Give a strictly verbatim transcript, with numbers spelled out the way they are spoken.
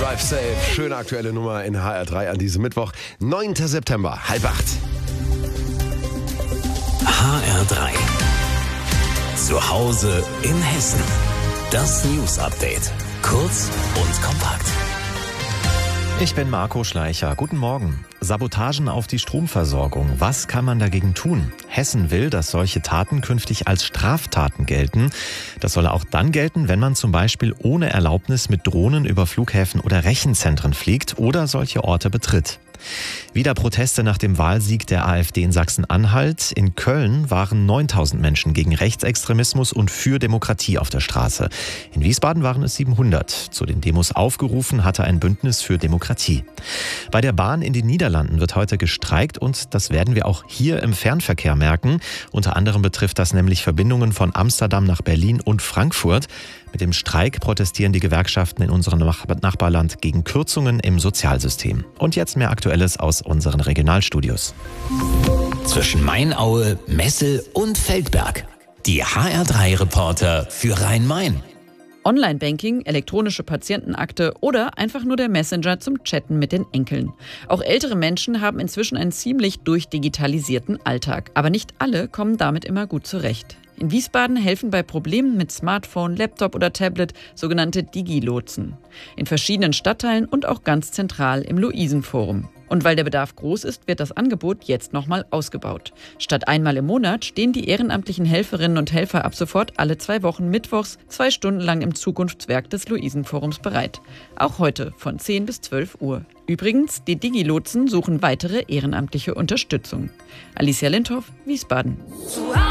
Drive Safe. Schöne aktuelle Nummer in H R drei an diesem Mittwoch, neunten September, halb acht. H R drei. Zu Hause in Hessen. Das News Update. Kurz und kompakt. Ich bin Marco Schleicher. Guten Morgen. Sabotagen auf die Stromversorgung. Was kann man dagegen tun? Hessen will, dass solche Taten künftig als Straftaten gelten. Das soll auch dann gelten, wenn man zum Beispiel ohne Erlaubnis mit Drohnen über Flughäfen oder Rechenzentren fliegt oder solche Orte betritt. Wieder Proteste nach dem Wahlsieg der AfD in Sachsen-Anhalt. In Köln waren neuntausend Menschen gegen Rechtsextremismus und für Demokratie auf der Straße. In Wiesbaden waren es siebenhundert. Zu den Demos aufgerufen hatte ein Bündnis für Demokratie. Bei der Bahn in den Niederlanden wird heute gestreikt und das werden wir auch hier im Fernverkehr merken. Unter anderem betrifft das nämlich Verbindungen von Amsterdam nach Berlin und Frankfurt. Mit dem Streik protestieren die Gewerkschaften in unserem Nachbarland gegen Kürzungen im Sozialsystem. Und jetzt mehr Aktuelles aus unseren Regionalstudios. Zwischen Mainaue, Messel und Feldberg. Die H R drei Reporter für Rhein-Main. Online-Banking, elektronische Patientenakte oder einfach nur der Messenger zum Chatten mit den Enkeln. Auch ältere Menschen haben inzwischen einen ziemlich durchdigitalisierten Alltag. Aber nicht alle kommen damit immer gut zurecht. In Wiesbaden helfen bei Problemen mit Smartphone, Laptop oder Tablet sogenannte Digi-Lotsen. In verschiedenen Stadtteilen und auch ganz zentral im Luisenforum. Und weil der Bedarf groß ist, wird das Angebot jetzt nochmal ausgebaut. Statt einmal im Monat stehen die ehrenamtlichen Helferinnen und Helfer ab sofort alle zwei Wochen mittwochs zwei Stunden lang im Zukunftswerk des Luisenforums bereit. Auch heute von zehn bis zwölf Uhr. Übrigens, die Digi-Lotsen suchen weitere ehrenamtliche Unterstützung. Alicia Lindhoff, Wiesbaden.